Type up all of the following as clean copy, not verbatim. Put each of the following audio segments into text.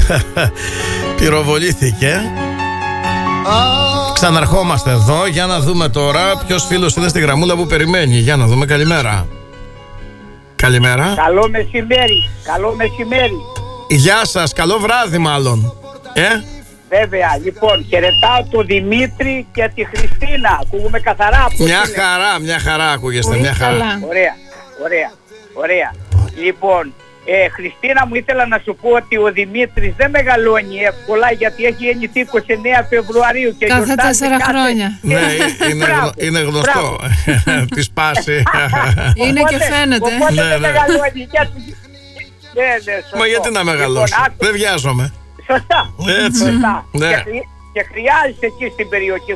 Πυροβολήθηκε. Ξαναρχόμαστε εδώ για να δούμε τώρα ποιος φίλος είναι στη γραμμούλα που περιμένει. Για να δούμε. Καλημέρα. Καλημέρα. Καλό μεσημέρι. Καλό μεσημέρι. Γεια σας. Καλό βράδυ μάλλον. Βέβαια, λοιπόν, χαιρετάω τον Δημήτρη και τη Χριστίνα. Ακούγουμε καθαρά. Μια χαρά ακούγεστε. Μια χαρά. Ωραία. Λοιπόν, Χριστίνα μου, ήθελα να σου πω ότι ο Δημήτρης δεν μεγαλώνει εύκολα, γιατί έχει γεννηθεί 29 Φεβρουαρίου και κάθε 4 χρόνια. Ναι, είναι γνωστό. Τη σπάση. Είναι και φαίνεται. Οπότε δεν μεγαλώνει. Μα γιατί να μεγαλώσει? Δεν βιάζομαι. Σωστά. Έτσι. Και χρειάζεσαι εκεί στην περιοχή.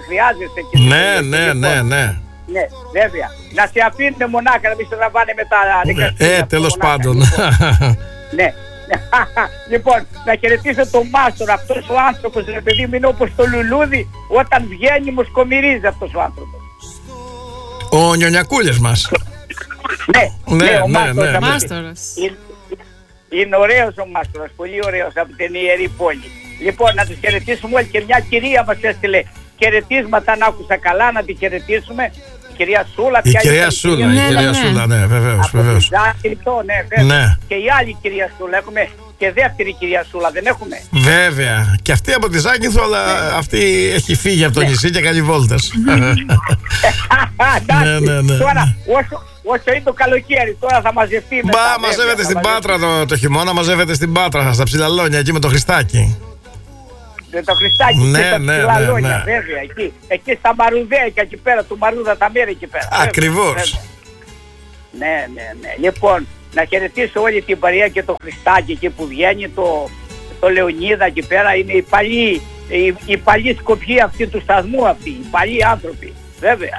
Ναι. Ναι, βέβαια. Να σε αφήνουν μονάχα, να μην σε τραβάνε μετά δικαστήρια. Τέλος πάντων. Ναι. Λοιπόν, να χαιρετήσω τον Μάστορα. Αυτός ο άνθρωπος, ρε παιδί μου, είναι όπως το λουλούδι. Όταν βγαίνει μου σκομυρίζει αυτός ο άνθρωπος. Ο Νιονιακούλης μας. Ναι, ο Μάστορας. Είναι ωραίος ο Μάστορας, πολύ ωραίος, από την Ιερή Πόλη. Λοιπόν, να τους χαιρετήσουμε όλοι, και μια κυρία μας έστειλε χαιρετίσματα, να άκουσα καλά, να τη χαιρετήσουμε. Η κυρία Σούλα. Η κυρία Σούλα, ναι, βεβαίως. Ναι. Και η άλλη κυρία Σούλα, έχουμε και δεύτερη κυρία Σούλα, δεν έχουμε? Βέβαια. Και αυτή από τη Ζάκυνθο, αλλά αυτή έχει φύγει από το νησί και κάνει βόλτες. Ναι. Τώρα, όσο είναι το καλοκαίρι, τώρα θα μαζευτεί. Μαζεύεται στην Πάτρα το χειμώνα, μαζεύεται στην Πάτρα, στα Ψηλαλόνια, εκεί με το Χριστάκι. Με το Χριστάκι και στα Ψηλαλόνια, βέβαια, εκεί στα Μαρουδέικα, εκεί πέρα, του Μαρούδα τα μέρη εκεί πέρα. Ακριβώς. Ναι. Λοιπόν, να χαιρετήσω όλη την παρέα και το Χριστάκι εκεί που βγαίνει, το Λεωνίδα εκεί πέρα, είναι οι παλιοί σκοπιοί αυτοί του σταθμού, αυτοί, οι παλιοί άνθρωποι, βέβαια.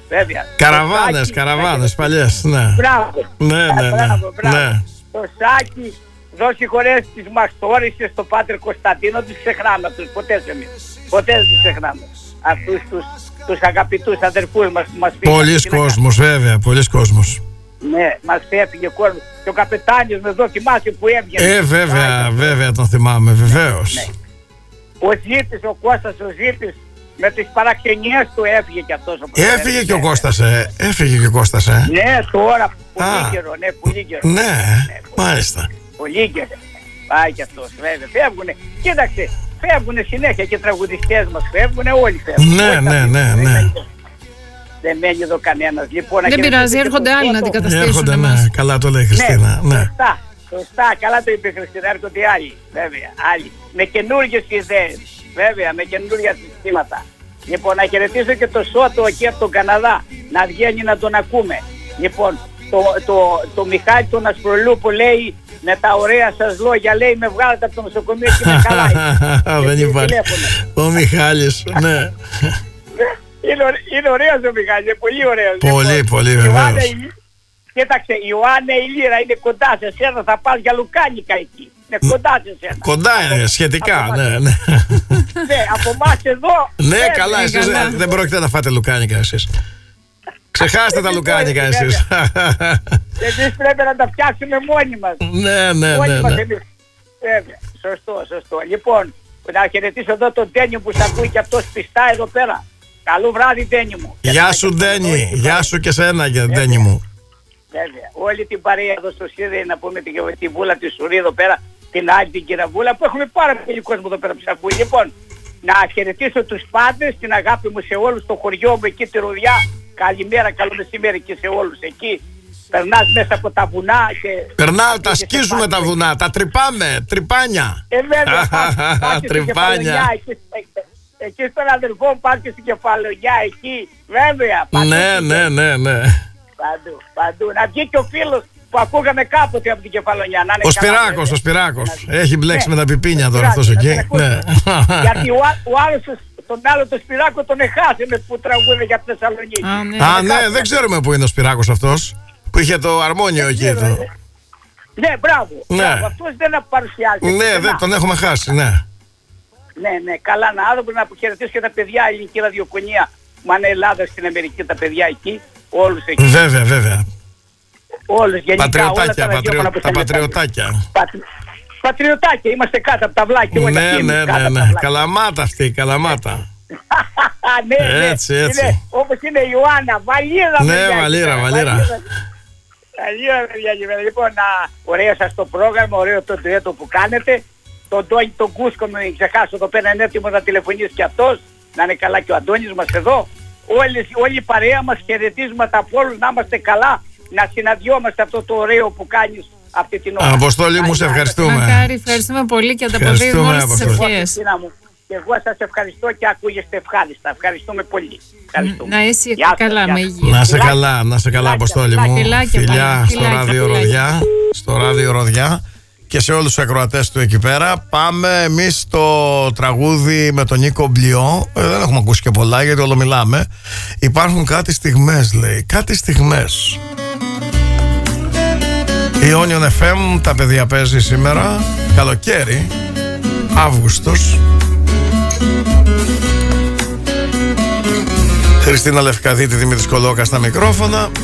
Καραβάνες παλιές, ναι. Μπράβο. Ναι. Το Σάκη, δώσει χωρές τις Μαστόρισες, στο Πάτερ Κωνσταντίνο, τους ξεχνάμε αυτούς, ποτέ δεν τους ξεχνάμε. Αυτούς τους αγαπητούς αδερφούς μας που μας φύγουν. Πολλοί κόσμος, βέβαια, πολλοί κόσμος. Ναι, μας έφυγε κόσμο. Και ο καπετάνιος με εδώ, θυμάσαι που έβγαινε. Βέβαια τον θυμάμαι, βεβαίως. Ναι. Ο Ζήτης, ο Κώστας ο Ζήτης, με τις παραξενιές του έφυγε και αυτός. Έφυγε και ο Κώστας, Ναι, τώρα, πολύ καιρό. Ναι, μάλιστα. Πολύ καιρό. Πάει και αυτός, βέβαια. Φεύγουνε. Κοίταξε, φεύγουνε συνέχεια και οι τραγουδιστές μας φεύγουνε, όλοι φεύγουν. Ναι. Δεν μένει εδώ κανένας. Λοιπόν, δεν πειράζει, έρχονται άλλοι να αντικαταστήσουν. Ναι, καλά το λέει η Χριστίνα. Ναι. Σωστά, καλά το είπε η Χριστίνα, έρχονται άλλοι, βέβαια, άλλοι. Με καινούργιες ιδέες, βέβαια, με καινούργια συστήματα. Λοιπόν, να χαιρετήσω και το Σώτο εκεί από τον Καναδά, να βγαίνει να τον ακούμε. Λοιπόν, το Μιχάλη τον Ασπρολού που λέει με τα ωραία σας λόγια, λέει με βγάλετε από το νοσοκομείο και με καλά. Δεν υπάρχει. Ο Μιχάλης, ναι. Είναι ωραίος ο Μιχάλης, είναι πολύ ωραίος. Πολύ βεβαίως. Κοίταξε, η Ιωάννα η Λύρα είναι κοντά σε σένα, θα πας για λουκάνικα εκεί. Είναι κοντά σε σένα. Κοντά είναι, σχετικά, ναι. Ναι, από εμάς εδώ. Ναι, καλά, εσείς δεν πρόκειται να φάτε λουκάνικα εσείς. Ξεχάστε τα λουκάνικα εσείς. Εμείς πρέπει να τα φτιάξουμε μόνοι μας. Ναι. Βέβαια, σωστό. Λοιπόν, να χαιρετήσω εδώ τον Ντένι που σ' ακούει και αυτός πιστά εδώ πέρα. Καλό βράδυ, Ντένι μου. Γεια σου, Ντένι. Γεια σου και σένα, Ντένι μου. Βέβαια. Όλη την παρέα εδώ στο Σίδη, να πούμε τη Βούλα τη Σουρή εδώ πέρα, την άλλη την Κυραμβούλα, που έχουμε πάρα πολύ κόσμο εδώ πέρα που σ' ακούει. Λοιπόν, να χαιρετήσω τους πάντες, την αγάπη μου σε όλους, το χωριό μου εκεί, τη Ρουδιά. Καλημέρα, καλό μεσημέρι και σε όλους εκεί. Περνάς μέσα από τα βουνά και... Τα σκίζουμε τα βουνά, τα τρυπάμε, τρυπάνια. Βέβαια, τρυπάνια. Εκεί στον αδερφό μου πας και στην Κεφαλονιά, εκεί, βέβαια. Ναι. Παντού. Να βγει και ο φίλος που ακούγαμε κάποτε από την Κεφαλονιά. Ο Σπυράκος. Έχει μπλέξει με τα πιπίνια τώρα αυτός εκεί. Γιατί ο άλλος, τον άλλο το Σπυράκο τον εχάσαμε που τραγούδε για τη Θεσσαλονίκη. Ναι, δεν ξέρουμε που είναι ο Σπυράκος αυτός. Που είχε το αρμόνιο εκεί. Ναι, μπράβο. Αυτός δεν παρουσιάζεται. Ναι, δεν τον έχουμε χάσει, ναι. Ναι, καλά να άνθρωπο, να αποχαιρετήσω και τα παιδιά, ελληνική ραδιοφωνία, Μανέ Ελλάδα στην Αμερική, τα παιδιά εκεί, όλους εκεί. Βέβαια. Όλους γενικά, τα πατριωτάκια. πατριωτάκια, είμαστε κάτω από τα βλάκια. Ναι. Καλαμάτα αυτή, Καλαμάτα. Ναι, Έτσι. Όπως είναι η Ιωάννα, Βαλίρα. Ναι, Βαλίρα. Βαλίρα, παιδιά. Λοιπόν, ωραίο σας το πρόγραμμα, ωραίο το ντουέτο που κάνετε. Τον Τόνι, τον Κούσκο, μην ξεχάσω, εδώ πέρα είναι έτοιμο να τηλεφωνήσει και αυτός. Να είναι καλά και ο Αντώνης μας εδώ. Όλη η παρέα μας, χαιρετίσματα από όλους, να είμαστε καλά, να συναντιόμαστε αυτό το ωραίο που κάνεις αυτή την ώρα. Αποστόλη μου, σε ευχαριστούμε. Μακάρι, ευχαριστούμε πολύ και ανταποδίδουμε όλες τις ευχές. Και εγώ σας ευχαριστώ και ακούγεστε ευχάριστα. Ευχαριστούμε πολύ. Να είσαι καλά, με υγεία. Να σε καλά, Αποστόλη μου. Φιλιά στο ράδιο Ροδιά και σε όλους τους ακροατές του εκεί πέρα. Πάμε εμείς στο τραγούδι με τον Νίκο Μπλιό. Δεν έχουμε ακούσει και πολλά γιατί όλο μιλάμε. Υπάρχουν κάτι στιγμές, λέει. Κάτι στιγμές. Η Onion FM, τα παιδιά παίζει σήμερα. Καλοκαίρι, Αύγουστος. Χριστίνα Λευκαδίτη, Δημήτρης Κολόκα στα μικρόφωνα.